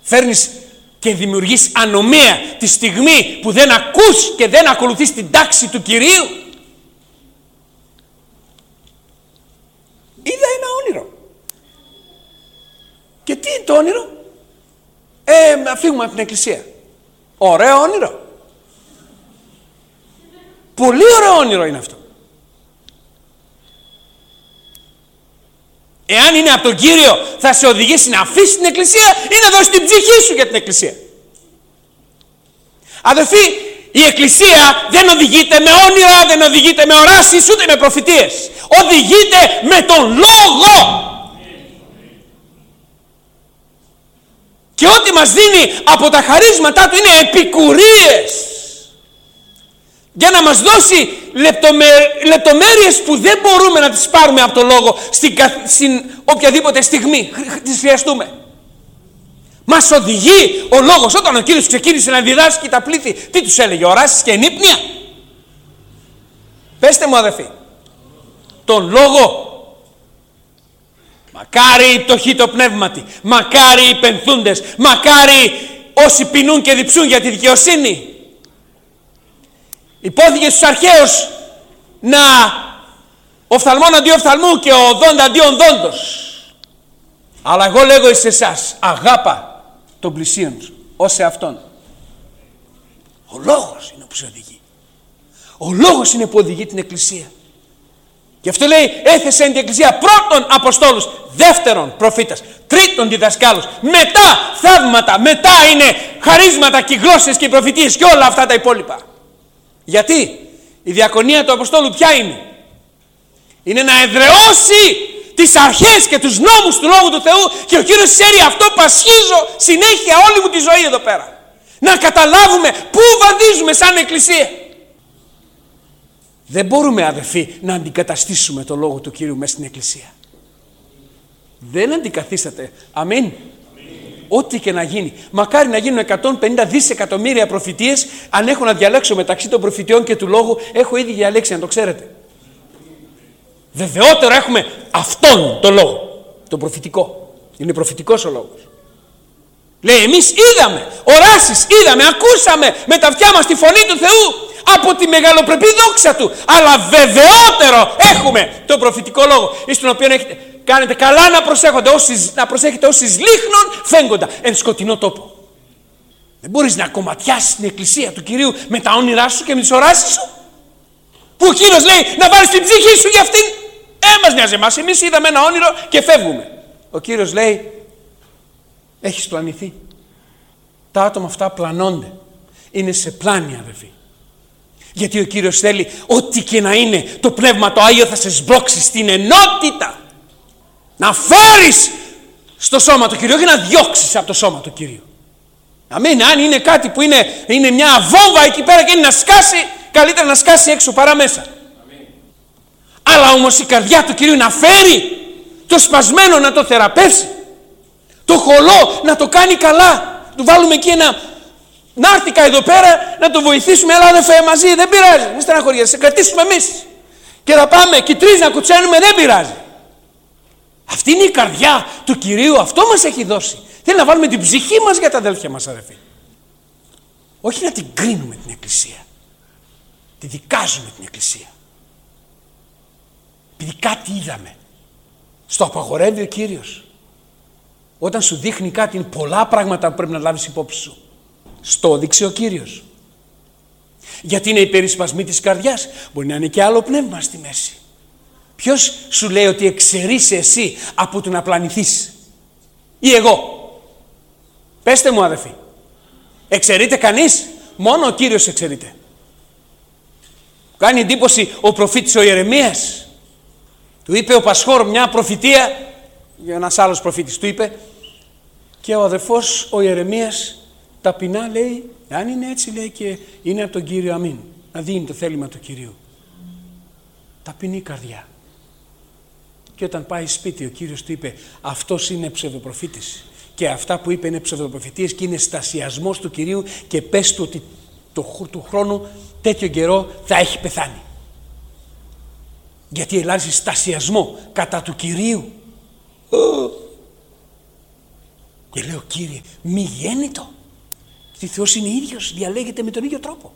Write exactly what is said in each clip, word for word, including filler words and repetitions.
Φέρνεις και δημιουργείς ανομία τη στιγμή που δεν ακούς και δεν ακολουθείς την τάξη του Κυρίου. Είδα ένα όνειρο. Και τι είναι το όνειρο? Ε, να φύγουμε από την εκκλησία. Ωραίο όνειρο. Πολύ ωραίο όνειρο είναι αυτό. Εάν είναι από τον Κύριο, θα σε οδηγήσει να αφήσεις την εκκλησία ή να δώσεις την ψυχή σου για την εκκλησία. Αδελφοί, η εκκλησία δεν οδηγείται με όνειρα, δεν οδηγείται με οράσεις, ούτε με προφητείες. Οδηγείται με τον Λόγο. Και ό,τι μας δίνει από τα χαρίσματά του είναι επικουρίες. Για να μας δώσει λεπτομέ... λεπτομέρειες που δεν μπορούμε να τις πάρουμε από το Λόγο στην, στην οποιαδήποτε στιγμή τις χρειαστούμε. Μας οδηγεί ο Λόγος. Όταν ο Κύριος ξεκίνησε να διδάσκει τα πλήθη, τι τους έλεγε? Οράσεις και ενύπνια. Πέστε μου, αδελφοί, τον Λόγο. Μακάρι οι πτωχοί το πνεύματι, μακάρι οι πενθούντες, μακάρι όσοι πεινούν και διψούν για τη δικαιοσύνη. Υπόθηκε στους αρχαίους να οφθαλμόν αντί οφθαλμού και ο δόντα αντί ονδόντος. Αλλά εγώ λέγω εις εσάς, αγάπα τον πλησίον σου ως σε αυτόν. Ο Λόγος είναι που σε οδηγεί. Ο Λόγος είναι που οδηγεί την εκκλησία. Γι' αυτό λέει, έθεσε την εκκλησία πρώτον αποστόλους, δεύτερον προφήτας, τρίτον διδασκάλους, μετά θαύματα, μετά είναι χαρίσματα και γλώσσες και προφητείες και όλα αυτά τα υπόλοιπα. Γιατί η διακονία του Αποστόλου ποια είναι? Είναι να εδραιώσει τις αρχές και τους νόμους του Λόγου του Θεού, και ο Κύριος ξέρει αυτό πασχίζω συνέχεια όλη μου τη ζωή εδώ πέρα. Να καταλάβουμε πού βαδίζουμε σαν εκκλησία. Δεν μπορούμε, αδελφοί, να αντικαταστήσουμε το Λόγο του Κύριου μέσα στην εκκλησία. Δεν αντικαθίσταται. Αμήν. Ό,τι και να γίνει. Μακάρι να γίνουν εκατόν πενήντα δισεκατομμύρια προφητείες. Αν έχω να διαλέξω μεταξύ των προφητειών και του Λόγου, έχω ήδη διαλέξει, να το ξέρετε. Βεβαιότερο έχουμε αυτόν τον Λόγο, τον προφητικό. Είναι προφητικός ο Λόγος. Λέει, εμείς είδαμε, οράσεις, είδαμε, ακούσαμε με τα αυτιά μας τη φωνή του Θεού από τη μεγαλοπρεπή δόξα του. Αλλά βεβαιότερο έχουμε τον προφητικό Λόγο, εις τον οποίο έχετε, κάνετε καλά να προσέχετε όσοι, να προσέχετε όσοι λίχνον φέγγοντα εν σκοτεινό τόπο. Δεν μπορείς να κομματιάσεις την εκκλησία του Κυρίου με τα όνειρά σου και με τις οράσεις σου. Που ο Κύριος λέει να βάλεις την ψυχή σου για αυτήν. Ε, μας νοιάζει εμάς, εμείς είδαμε ένα όνειρο και φεύγουμε. Ο Κύριος λέει, έχεις πλανηθεί. Τα άτομα αυτά πλανώνται. Είναι σε πλάνη, αδελφοί. Γιατί ο Κύριος θέλει ό,τι και να είναι το Πνεύμα το Άγιο θα σε σμπρώξει στην ενότητα. Να φέρεις στο σώμα του Κυρίου και να διώξεις από το σώμα του Κυρίου. Αμήν. Αν είναι κάτι που είναι, είναι μια βόμβα εκεί πέρα και είναι να σκάσει, καλύτερα να σκάσει έξω παρά μέσα. Αμήν. Αλλά όμως η καρδιά του Κυρίου να φέρει το σπασμένο, να το θεραπεύσει, το χολό να το κάνει καλά. Του βάλουμε εκεί ένα νάρτικα εδώ πέρα να το βοηθήσουμε. Έλα αδελφέ μαζί, δεν πειράζει, μην στεναχωριέσαι, σε κρατήσουμε εμείς. Και θα πάμε και τρεις να κουτσένουμε, δεν πειράζει. Αυτή είναι η καρδιά του Κυρίου, αυτό μας έχει δώσει. Θέλει να βάλουμε την ψυχή μας για τα αδέλφια μας, αδελφοί. Όχι να την κρίνουμε την εκκλησία. Τη δικάζουμε την εκκλησία. Επειδή κάτι είδαμε. Στο απαγορεύει ο Κύριος. Όταν σου δείχνει κάτι, είναι πολλά πράγματα που πρέπει να λάβεις υπόψη σου. Στο έδειξε ο Κύριος. Γιατί είναι οι περισπασμοί της καρδιάς. Μπορεί να είναι και άλλο πνεύμα στη μέση. Ποιος σου λέει ότι εξαιρείσαι εσύ από το να πλανηθείς? Ή εγώ? Πέστε μου, αδελφοί. Εξαιρείται κανείς? Μόνο ο Κύριος εξαιρείται. Κάνει εντύπωση ο προφήτης ο Ιερεμίας. Του είπε ο Πασχόρ μια προφητεία, για ένας άλλος προφήτης του είπε, και ο αδελφός ο Ιερεμίας ταπεινά λέει, αν είναι έτσι λέει και είναι από τον Κύριο, αμήν. Να δίνει το θέλημα του Κυρίου. Ταπεινή καρδιά. Και όταν πάει σπίτι ο Κύριος του είπε, αυτός είναι ψευδοπροφήτης. Και αυτά που είπε είναι ψευδοπροφητείες και είναι στασιασμός του Κυρίου, και πες του ότι το, του χρόνου τέτοιο καιρό θα έχει πεθάνει. Γιατί ελάζει στασιασμό κατά του Κυρίου. Και λέω, Κύριε, μη γέννητο. Γιατί Θεός είναι ίδιος, διαλέγεται με τον ίδιο τρόπο.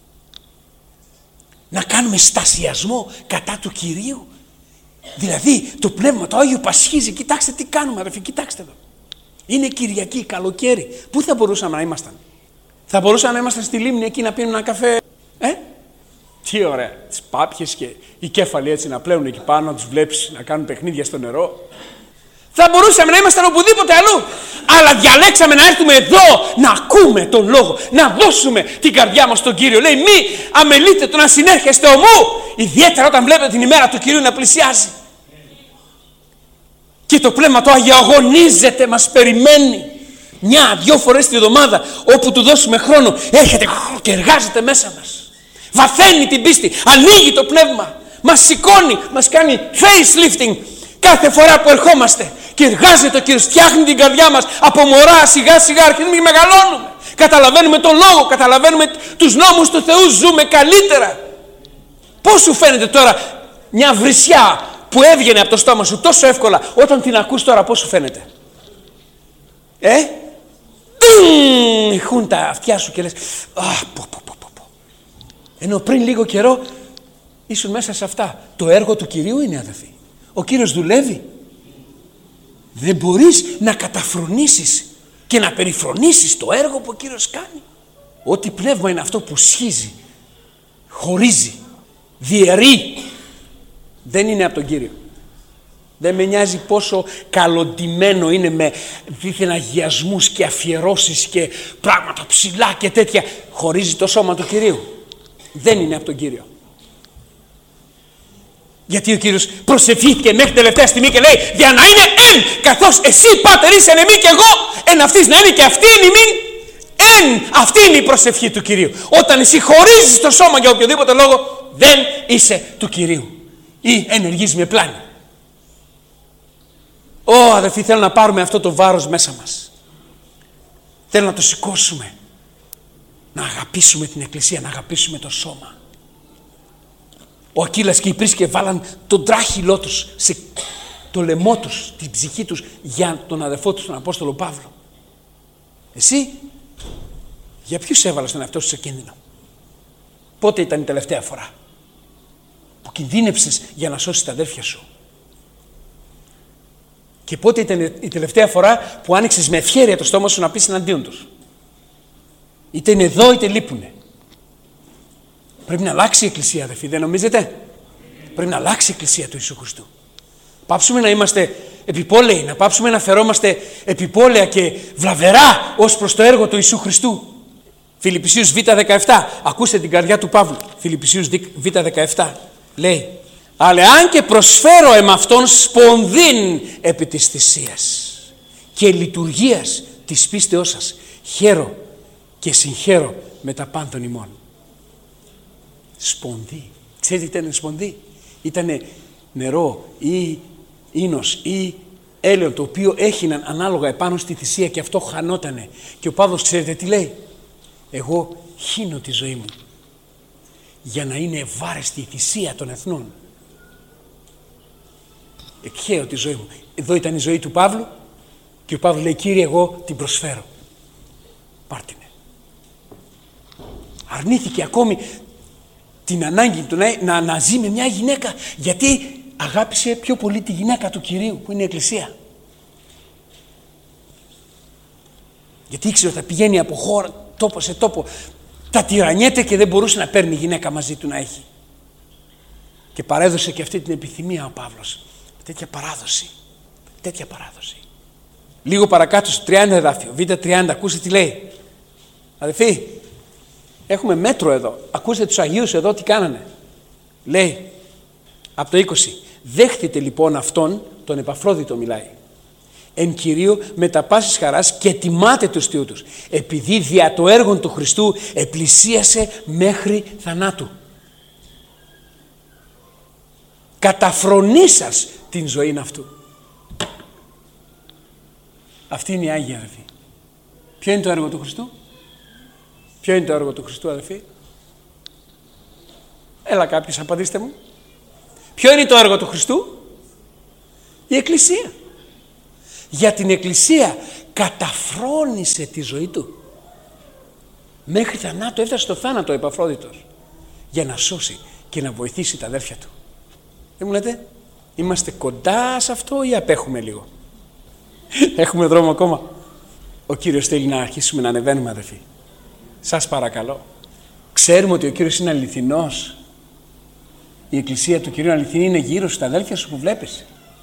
Να κάνουμε στασιασμό κατά του Κυρίου. Δηλαδή το Πνεύμα το Άγιο πασχίζει. Κοιτάξτε τι κάνουμε, αδερφοί, κοιτάξτε εδώ. Είναι Κυριακή, καλοκαίρι. Πού θα μπορούσαμε να ήμασταν? Θα μπορούσαμε να ήμασταν στη λίμνη εκεί να πίνουμε ένα καφέ. Ε? Τι ωραία. Τις πάπιες και οι κέφαλοι έτσι να πλέουν εκεί πάνω, να τους βλέπεις να κάνουν παιχνίδια στο νερό. Θα μπορούσαμε να ήμασταν οπουδήποτε αλλού. Αλλά διαλέξαμε να έρθουμε εδώ να ακούμε τον Λόγο, να δώσουμε την καρδιά μας στον Κύριο. Λέει, μη αμελείτε το να συνέρχεστε ομού, ιδιαίτερα όταν βλέπετε την ημέρα του Κυρίου να πλησιάζει. Και το Πνεύμα το Άγιο αγωνίζεται, μας περιμένει μια, δυο φορές τη εβδομάδα, όπου του δώσουμε χρόνο, έρχεται και εργάζεται μέσα μας. Βαθαίνει την πίστη, ανοίγει το Πνεύμα, μας σηκώνει, μας κάνει facelifting κάθε φορά που ερχόμαστε. Και εργάζεται ο Κύριος, φτιάχνει την καρδιά μας από μωρά, σιγά σιγά αρχίζουμε και μεγαλώνουμε. Καταλαβαίνουμε τον Λόγο, καταλαβαίνουμε τους νόμους του Θεού, ζούμε καλύτερα. Πώς σου φαίνεται τώρα μια βρισιά που έβγαινε από το στόμα σου τόσο εύκολα, όταν την ακούς τώρα, πώς σου φαίνεται? Ε? Χουν τα αυτιά σου και λες, αχ, πω, πω, πω, πω. Ενώ πριν λίγο καιρό ήσουν μέσα σε αυτά. Το έργο του Κυρίου είναι, αδελφοί. Ο Κύριος δουλεύει. Δεν μπορείς να καταφρονήσεις και να περιφρονήσεις το έργο που ο Κύριος κάνει. Ό,τι πνεύμα είναι αυτό που σχίζει, χωρίζει, διαιρεί, δεν είναι από τον Κύριο. Δεν με νοιάζει πόσο καλοντημένο είναι με δίθεν αγιασμούς και αφιερώσεις και πράγματα ψηλά και τέτοια. Χωρίζει το σώμα του Κυρίου. Δεν είναι από τον Κύριο. Γιατί ο Κύριος προσευχήθηκε μέχρι τελευταία στιγμή και λέει, για να είναι εν, καθώς εσύ Πάτερ είσαι εν εμεί και εγώ εν αυτής, να είναι και αυτή εν ημίν εν. Αυτή είναι η προσευχή του Κυρίου. Όταν εσύ χωρίζεις το σώμα για οποιοδήποτε λόγο, δεν είσαι του Κυρίου ή ενεργείς με πλάνη. Ω αδελφοί, θέλω να πάρουμε αυτό το βάρος μέσα μας. Θέλω να το σηκώσουμε, να αγαπήσουμε την Εκκλησία, να αγαπήσουμε το σώμα. Ο Ακύλας και η Πρίσκε βάλαν τον τράχυλό τους σε το λαιμό τους, την ψυχή τους, για τον αδελφό τους, τον Απόστολο Παύλο. Εσύ, για ποιους έβαλες τον εαυτό σου σε κίνδυνο? Πότε ήταν η τελευταία φορά που κινδύνεψες για να σώσεις τα αδέρφια σου? Και πότε ήταν η τελευταία φορά που άνοιξες με ευχέρεια το στόμα σου να πεις εναντίον τους? Είτε είναι εδώ είτε λείπουνε. Πρέπει να αλλάξει η Εκκλησία, αδελφοί, δεν νομίζετε? Πρέπει να αλλάξει η Εκκλησία του Ιησού Χριστού. Πάψουμε να είμαστε επιπόλαιοι, να πάψουμε να φερόμαστε επιπόλαια και βλαβερά ως προς το έργο του Ιησού Χριστού. Φιλιππισίους Β δεκαεπτά, ακούστε την καρδιά του Παύλου. Φιλιππισίους Β δεκαεπτά λέει, αλλά αν και προσφέρω εμαυτόν σπονδύν επί της θυσίας και λειτουργίας της πίστεώς σας, χαίρω και συγχαίρω με τα πάντων ημών. Σπονδύ. Ξέρετε τι ήταν σπονδύ? Ήτανε νερό ή ίνος ή έλαιο, το οποίο έχιναν ανάλογα επάνω στη θυσία και αυτό χανότανε. Και ο Παύλος, ξέρετε τι λέει? Εγώ χύνω τη ζωή μου για να είναι ευάρεστη η θυσία των εθνών. Εκχαίω τη ζωή μου. Εδώ ήταν η ζωή του Παύλου και ο Παύλος λέει, Κύριε, εγώ την προσφέρω. Πάρτινε. Αρνήθηκε ακόμη την ανάγκη του να, να, να ζει με μια γυναίκα, γιατί αγάπησε πιο πολύ τη γυναίκα του Κυρίου που είναι η Εκκλησία. Γιατί ήξερε ότι θα πηγαίνει από χώρα, τόπο σε τόπο, τα τυραννιέται και δεν μπορούσε να παίρνει γυναίκα μαζί του να έχει. Και παρέδωσε και αυτή την επιθυμία ο Παύλος. Τέτοια παράδοση. Τέτοια παράδοση. Λίγο παρακάτω στο τριάντα εδάφιο, Β τριάντα, ακούστε τι λέει. Αδελφοί, έχουμε μέτρο εδώ. Ακούστε τους Αγίους εδώ τι κάνανε. Λέει από το είκοσι, δέχτητε λοιπόν αυτόν, τον Επαφρόδιτο μιλάει, εν Κυρίω με τα πάσης χαράς και τιμάτε τους θειού τους, επειδή δια το έργο του Χριστού επλησίασε μέχρι θανάτου. Καταφρονήσας την ζωή αυτού. Αυτή είναι η Άγια, αδελφοί. Ποιο είναι το έργο του Χριστού? Ποιο είναι το έργο του Χριστού, αδελφοί? Έλα κάποιος, απαντήστε μου. Ποιο είναι το έργο του Χριστού? Η Εκκλησία. Για την Εκκλησία καταφρόνησε τη ζωή του. Μέχρι θανάτου, έφτασε στο θάνατο ο Επαφρόδιτος για να σώσει και να βοηθήσει τα αδέρφια του. Δεν μου λέτε, είμαστε κοντά σε αυτό ή απέχουμε λίγο? Έχουμε δρόμο ακόμα. Ο Κύριος θέλει να αρχίσουμε να ανεβαίνουμε, αδερφοί. Σας παρακαλώ. Ξέρουμε ότι ο Κύριος είναι αληθινός. Η εκκλησία του Κυρίου αληθινή είναι γύρω στα αδέλφια σου που βλέπεις.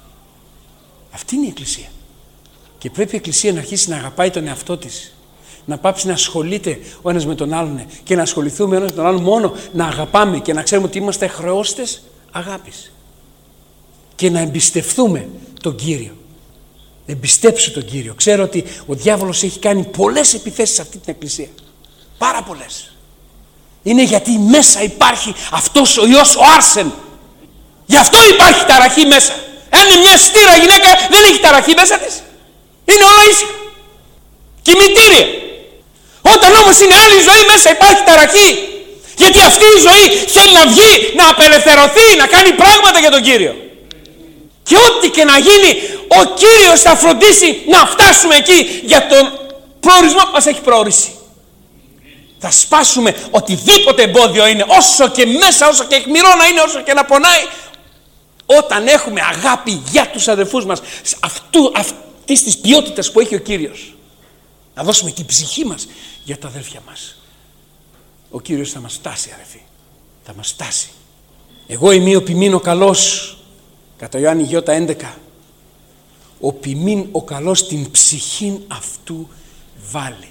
Αυτή είναι η εκκλησία. Και πρέπει η εκκλησία να αρχίσει να αγαπάει τον εαυτό της. Να πάψει να ασχολείται ο ένας με τον άλλον και να ασχοληθούμε ο ένας με τον άλλον μόνο να αγαπάμε και να ξέρουμε ότι είμαστε χρεώστες αγάπης. Και να εμπιστευτούμε τον Κύριο. Εμπιστέψου τον Κύριο. Ξέρω ότι ο διάβολος έχει κάνει πολλές επιθέσεις σε αυτή την εκκλησία. Πάρα πολλές. Είναι γιατί μέσα υπάρχει αυτός ο ιός, ο άρσεν. Γι' αυτό υπάρχει ταραχή μέσα. Αν είναι μια στήρα γυναίκα, δεν έχει ταραχή μέσα της. Είναι όλα ήσυχα. Κημητήρια. Όταν όμως είναι άλλη ζωή μέσα υπάρχει ταραχή. Γιατί αυτή η ζωή θέλει να βγει, να απελευθερωθεί, να κάνει πράγματα για τον Κύριο. Και ό,τι και να γίνει, ο Κύριος θα φροντίσει να φτάσουμε εκεί για τον προορισμό που μας έχει προορίσει. Θα σπάσουμε οτιδήποτε εμπόδιο είναι, όσο και μέσα, όσο και εκμηρό να είναι, όσο και να πονάει. Όταν έχουμε αγάπη για τους αδελφούς μας, αυτού, αυτής της ποιότητας που έχει ο Κύριος, να δώσουμε την ψυχή μας για τα αδέλφια μας, ο Κύριος θα μας φτάσει, αδελφοί. Θα μας φτάσει. Εγώ είμαι ο ποιμήν ο καλός, κατά Ιωάννη Γιώτα έντεκα. Ο ποιμήν ο καλός την ψυχήν αυτού βάλει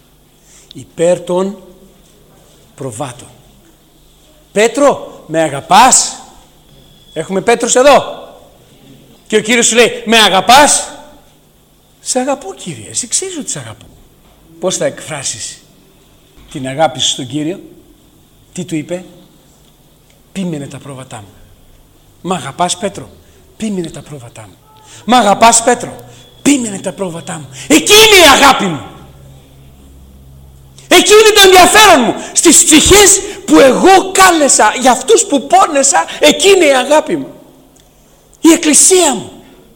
υπέρ των προβάτων. Πέτρο, με αγαπάς? Έχουμε Πέτρους εδώ. Και ο Κύριος σου λέει, με αγαπάς? Σε αγαπώ, Κύριε, εσύ ξέρεις ότι σε αγαπώ. Πώς θα εκφράσεις την αγάπη σου στον Κύριο? Τι του είπε? Πίμενε τα πρόβατά μου. Μ' αγαπάς, Πέτρο? Πίμενε τα πρόβατά μου. Μ' αγαπάς, Πέτρο? Πίμενε τα πρόβατά μου. Εκεί είναι η αγάπη μου. Εκεί είναι το ενδιαφέρον μου. Στις ψυχές που εγώ κάλεσα, για αυτούς που πόνεσα, εκεί είναι η αγάπη μου. Η εκκλησία μου.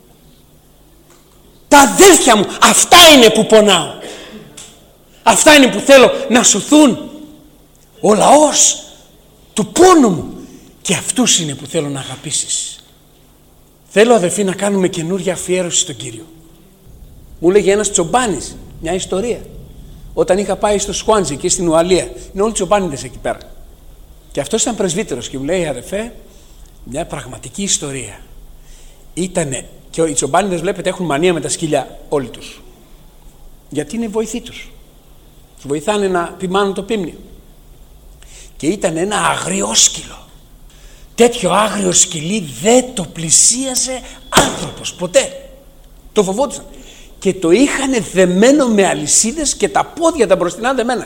Τα αδέλφια μου. Αυτά είναι που πονάω. Αυτά είναι που θέλω να σωθούν. Ο λαός του πόνου μου. Και αυτούς είναι που θέλω να αγαπήσεις. Θέλω, αδελφοί, να κάνουμε καινούργια αφιέρωση στον Κύριο. Μου λέγε ένας τσομπάνης μια ιστορία. Όταν είχα πάει στο Σκουάντζι εκεί στην Ουαλία, είναι όλοι τσομπάνιδες εκεί πέρα. Και αυτός ήταν πρεσβύτερος και μου λέει, αδελφέ, μια πραγματική ιστορία. Ήτανε, και οι τσομπάνιδες βλέπετε έχουν μανία με τα σκυλιά, όλοι τους. Γιατί είναι βοηθοί τους. Τους βοηθάνε να ποιμάνουν το πίμνιο. Και ήταν ένα αγριόσκυλο. Τέτοιο άγριο σκυλί δεν το πλησίασε άνθρωπος ποτέ. Το φοβόντουσαν. Και το είχαν δεμένο με αλυσίδες και τα πόδια τα μπροστινά δεμένα.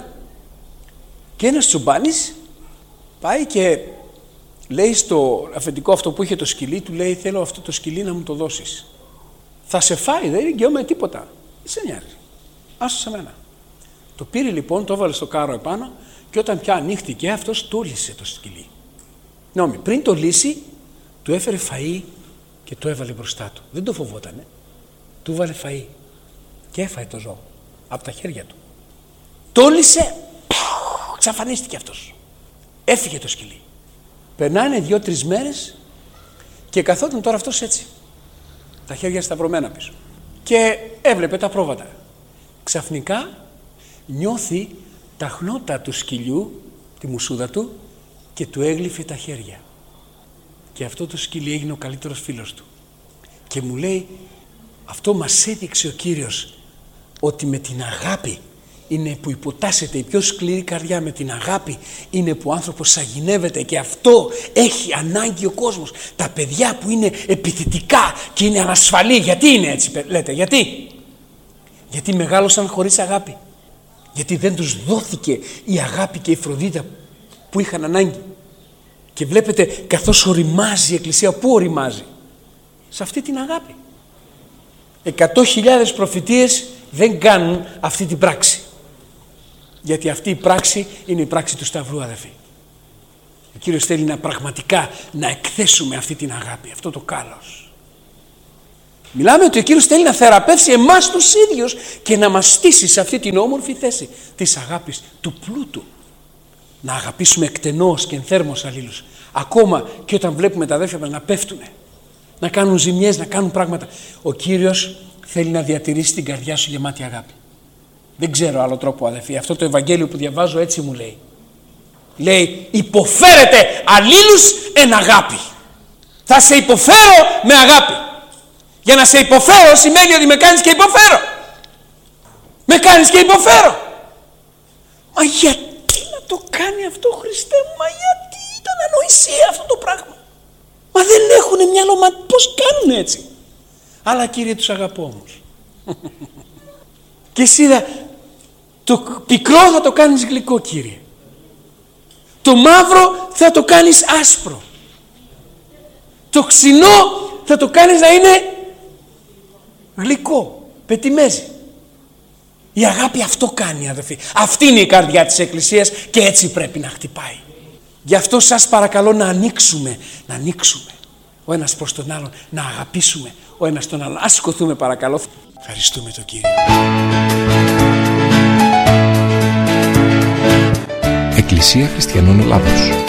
Και ένας τσουμπάνης πάει και λέει στο αφεντικό αυτό που είχε το σκυλί, του λέει, θέλω αυτό το σκυλί να μου το δώσεις. Θα σε φάει, δεν εγγυώμαι τίποτα. Δεν σε νοιάζει. Άσο σε μένα. Το πήρε λοιπόν, το έβαλε στο κάρο επάνω και όταν πια ανοίχτηκε αυτός το λύσε το σκυλί. Νόμι, πριν το λύσει, του έφερε φαΐ και το έβαλε μπροστά του. Δεν το φοβότανε. Του βάλε φαΐ και έφαε το ζώο από τα χέρια του. Το λύσε, εξαφανίστηκε αυτός. Έφυγε το σκυλί. Περνάνε δύο-τρεις μέρες και καθόταν τώρα αυτός έτσι. Τα χέρια σταυρωμένα πίσω. Και έβλεπε τα πρόβατα. Ξαφνικά νιώθει τα χνότα του σκυλιού, τη μουσούδα του, και του έγλυφε τα χέρια. Και αυτό το σκυλί έγινε ο καλύτερος φίλος του. Και μου λέει, αυτό μας έδειξε ο Κύριος ότι με την αγάπη είναι που υποτάσσεται η πιο σκληρή καρδιά, με την αγάπη είναι που ο άνθρωπος σαγηνεύεται, και αυτό έχει ανάγκη ο κόσμος. Τα παιδιά που είναι επιθετικά και είναι ανασφαλή, γιατί είναι έτσι λέτε, γιατί? Γιατί μεγάλωσαν χωρίς αγάπη. Γιατί δεν τους δόθηκε η αγάπη και η φροντίδα που είχαν ανάγκη. Και βλέπετε καθώς οριμάζει η Εκκλησία, πού οριμάζει? Σε αυτή την αγάπη. Εκατό χιλιάδες προφητείες δεν κάνουν αυτή την πράξη. Γιατί αυτή η πράξη είναι η πράξη του Σταυρού, αδελφοί. Ο Κύριος θέλει να πραγματικά να εκθέσουμε αυτή την αγάπη, αυτό το κάλος. Μιλάμε ότι ο Κύριος θέλει να θεραπεύσει εμάς τους ίδιους και να μας στήσει σε αυτή την όμορφη θέση της αγάπης, του πλούτου. Να αγαπήσουμε εκτενώς και ενθέρμως αλλήλους. Ακόμα και όταν βλέπουμε τα αδέρφια μας να πέφτουν, να κάνουν ζημιές, να κάνουν πράγματα. Ο Κύριος θέλει να διατηρήσει την καρδιά σου γεμάτη αγάπη. Δεν ξέρω άλλο τρόπο, αδερφοί. Αυτό το Ευαγγέλιο που διαβάζω έτσι μου λέει. Λέει, υποφέρετε αλλήλους εν αγάπη. Θα σε υποφέρω με αγάπη. Για να σε υποφέρω σημαίνει ότι με κάνεις και υποφέρω. Με κάνεις και υποφέρω. Μα γιατί να το κάνει αυτό, Χριστέ μου? Μα γιατί? Ήταν ανοησία αυτό το πράγμα. Μα δεν έχουνε μυαλό, μα πώς κάνουν έτσι? Αλλά Κύριε, τους αγαπώ όμως. Και εσύ θα, το πικρό θα το κάνεις γλυκό, Κύριε. Το μαύρο θα το κάνεις άσπρο. Το ξινό θα το κάνεις να είναι γλυκό, πετιμέζι. Η αγάπη αυτό κάνει, αδελφοί. Αυτή είναι η καρδιά της Εκκλησίας και έτσι πρέπει να χτυπάει. Γι' αυτό σας παρακαλώ να ανοίξουμε, να ανοίξουμε ο ένας προς τον άλλον, να αγαπήσουμε ο ένας τον άλλον. Ας σηκωθούμε παρακαλώ. Ευχαριστούμε τον Κύριο. Εκκλησία Χριστιανών Ελλάδος.